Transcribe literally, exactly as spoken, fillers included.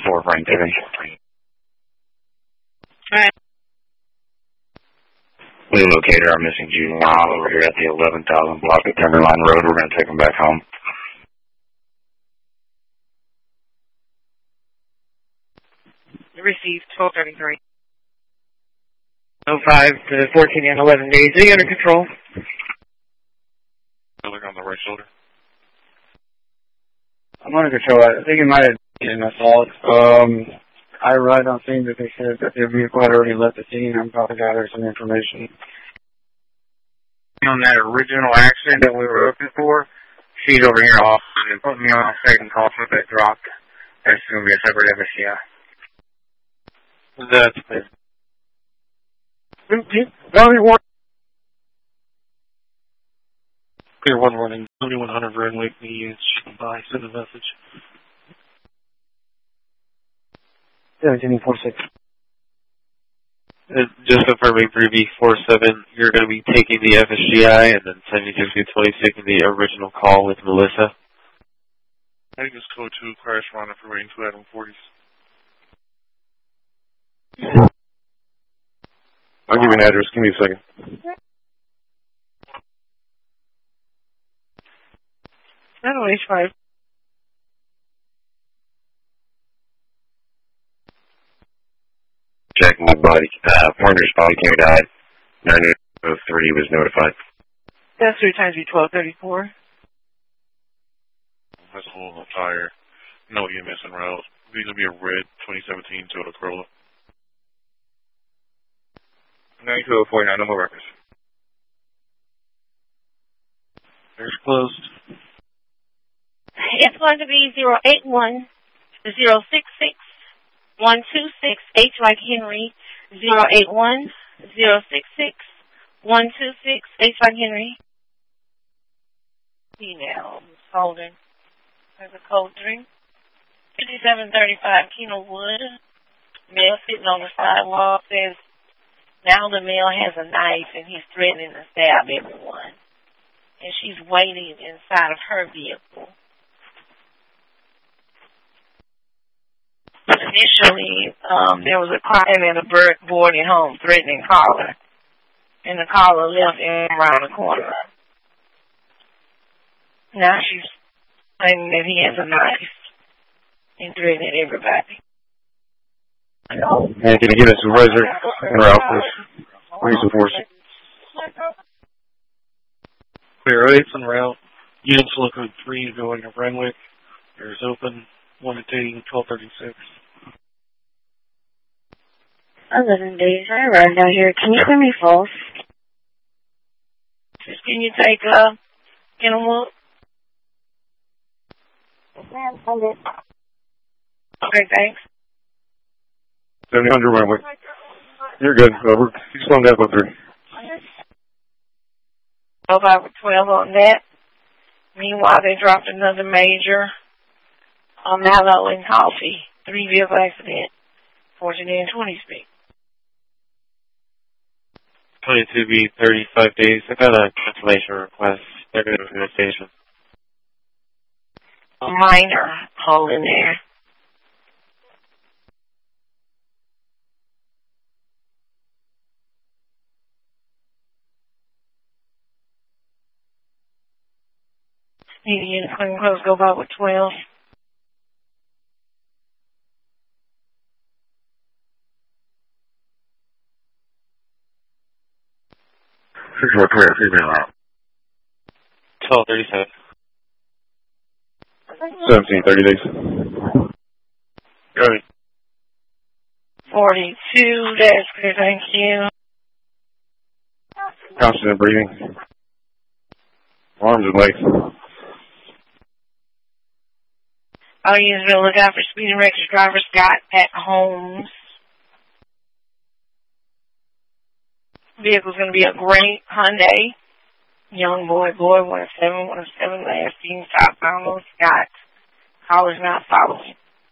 four for activity. Alright. We located our missing juvenile over here at the eleven thousand block of Timberline Road. We're going to take him back home. Received twelve thirty-three. oh five to fourteen and eleven days. Are you under control? Look on the right shoulder. I'm under control. I think it might have been an assault. Um, I arrived on scene that they said that their vehicle had already left the scene. I'm probably gathering some information. On that original accident that we were looking for, she's over here off and put me on a second call for that dropped. That's going to be a separate F S C I. That's clear. Only one. Clear one running. twenty-one hundred Renwick, me and by. Send a message. seventeen forty-six. Uh, just confirming three B four seven, you're going to be taking the F S G I and then seventy-six B twenty taking the original call with Melissa. I think it's code two, crash running for rating two Adam forties. I'll give you an address. Give me a second. No, H five. Check my body. Uh, partner's body cam died. nine oh three was notified. That's three times be twelve thirty-four. That's a hole in the tire. No E M S en route. These will be a red twenty seventeen Toyota Corolla. ninety-two oh forty-nine, no more records. There's closed. It's going to be zero eight one zero six six one two six H like Henry zero eight one zero six six one two six H like Henry. Female Holden. There's a code three. fifty-seven thirty-five Keno Wood. Male sitting on the sidewalk says now the male has a knife and he's threatening to stab everyone. And she's waiting inside of her vehicle. Initially, um, there was a crime at a boarding home threatening caller. And the caller left and around the corner. Now she's claiming that he has a knife and threatening everybody. And can you give us some supervisor and route, please? Police enforcement. Clear eight's en route. Units local three going to Renwick. There's open. One taking twelve thirty-six. eleven days. I arrived out here. Can you send me false? Can you take uh, Kenilwood? Ma'am, send it. Okay, thanks. seventy hundred Renwick. You're good. Over. You slow down by three. Oh, five for twelve on that. Meanwhile, they dropped another major on Mallow and Coffee. Three vehicle accident. fourteen and twenty speed. twenty-two B, thirty-five days. I got a cancellation request. They're going to the station. A minor hole in there. Median clean clothes go by with twelve. Six four clear, female out. twelve thirty-seven. seventeen thirty days. Go ahead. forty-two, that's clear, thank you. Constant breathing. Arms and legs. All units will look out for speeding records driver Scott at Holmes. Vehicle's going to be a gray Hyundai. Young boy, boy, one oh seven, one oh seven, last seen southbound on Scott. Caller's not following.